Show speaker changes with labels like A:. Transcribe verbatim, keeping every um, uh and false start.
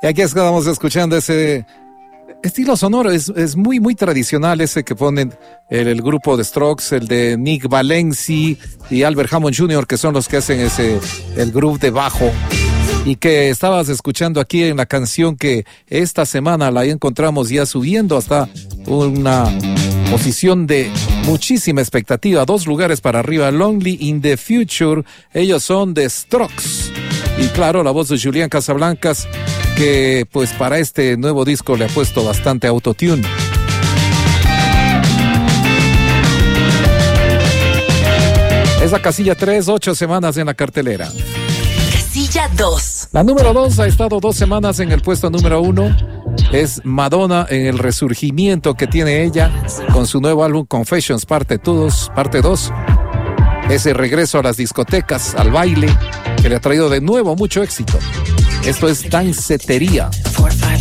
A: aquí estamos escuchando ese estilo sonoro, es, es muy, muy tradicional ese que ponen el, el grupo de Strokes, el de Nick Valenci y Albert Hammond junior, que son los que hacen ese, el groove de bajo. Y que estabas escuchando aquí en la canción que esta semana la encontramos ya subiendo hasta una posición de muchísima expectativa, dos lugares para arriba, Lonely in the Future, ellos son de Strokes. Y claro, la voz de Julián Casablancas, que pues para este nuevo disco le ha puesto bastante autotune. Es la casilla tres, ocho semanas en la cartelera.
B: Casilla dos.
A: La número dos ha estado dos semanas en el puesto número uno. Es Madonna en el resurgimiento que tiene ella con su nuevo álbum Confessions parte dos, parte dos. Ese regreso a las discotecas, al baile, que le ha traído de nuevo mucho éxito. Esto es Dancetería.